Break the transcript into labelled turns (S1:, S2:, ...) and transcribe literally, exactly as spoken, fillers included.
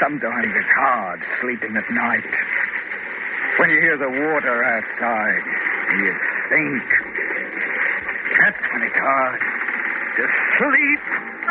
S1: Sometimes it's hard sleeping at night. When you hear the water outside, you think. That's when it's hard to sleep.